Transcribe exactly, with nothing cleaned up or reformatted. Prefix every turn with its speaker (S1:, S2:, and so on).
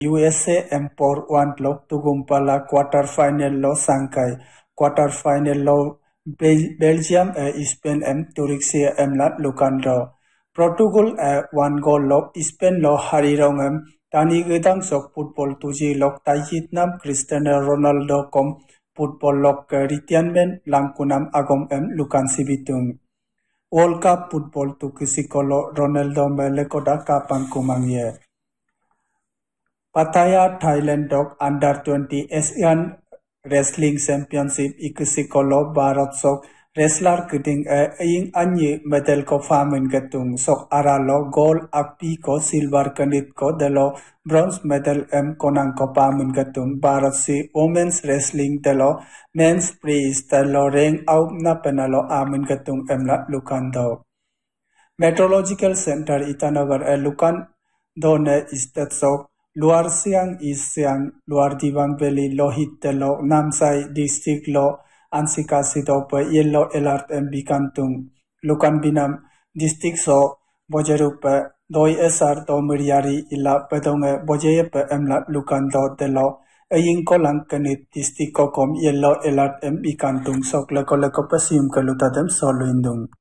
S1: U S A empor one lo tugumpala quarter final lo sangkai quarter final lo Belgium e Spain em Turksia em la lukando Portugal e one goal lo Spain lo harirong em tani gedang sok football tuji lok tajit nam Cristiano Ronaldo kom football lok ritianmen langkunam agom em lukan sibitung World Cup football tu kisikolo Ronaldo melekoda kapang kumangye Pattaya Thailand dog under twenty Asian Wrestling Championship ikisikolo Bharat sok wrestler kiting e ing anyi medal ko famin gatung sok aralo gold akpi ko silver kanit ko delo bronze medal em konang ko pamin gatung Bharat si women's wrestling delo men's freestyle lo reng au na penalo amin gatung em la lukando Meteorological Center Itanagar e lukan done istat sok Luar Siang East Siang, Luar Dibang Valley, Lohit Telo, Namsai District Lo, Ansika Sidope, Yellow Alert and Bikantung, Lukan Binam, District So, Bojerupe, Doi Esar Do Miriari, Ila Pedonge, Bojepe Emla Lukan Do Telo, Ayin Kolang Kanit, District Kokom, Yellow Alert and Bikantung, Sok Leko Leko Pasim Kalutadem Solo Indung.